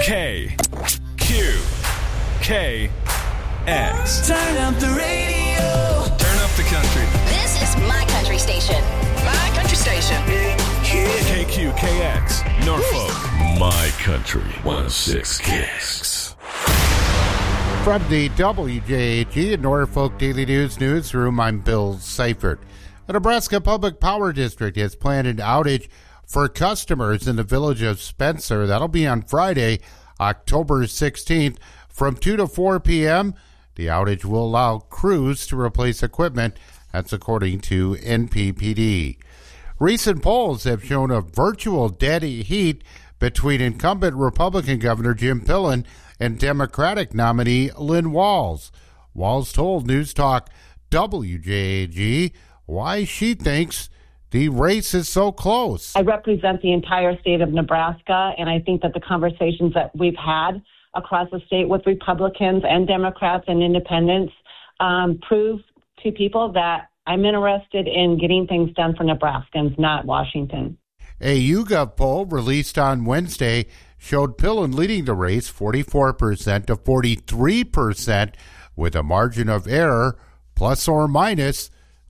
KQKX. Turn up the radio. Turn up the country. This is my country station. My country station. KQKX, Norfolk. My Country 106Kicks. From the WJAG and Norfolk Daily News newsroom, I'm Bill Seifert. The Nebraska Public Power District has planned an outage for customers in the village of Spencer. That'll be on Friday, October 16th from 2 to 4 p.m. The outage will allow crews to replace equipment. That's according to NPPD. Recent polls have shown a virtual dead heat between incumbent Republican Governor Jim Pillen and Democratic nominee Lynn Walz. Walz told News Talk WJAG why she thinks the race is so close. I represent the entire state of Nebraska, and I think that the conversations that we've had across the state with Republicans and Democrats and independents prove to people that I'm interested in getting things done for Nebraskans, not Washington. A YouGov poll released on Wednesday showed Pillen leading the race 44% to 43% with a margin of error plus or minus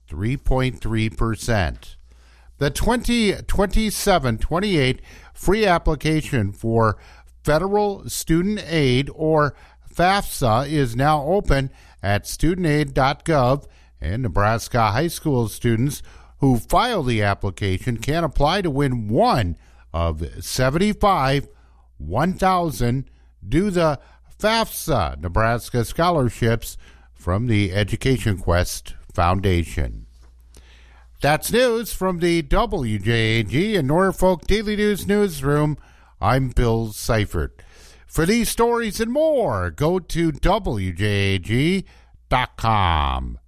3.3%. The 2027-28 free application for Federal Student Aid, or FAFSA, is now open at studentaid.gov, and Nebraska high school students who file the application can apply to win one of 75 1,000 Do the FAFSA Nebraska scholarships from the Education Quest Foundation. That's news from the WJAG and Norfolk Daily News newsroom. I'm Bill Seifert. For these stories and more, go to WJAG.com.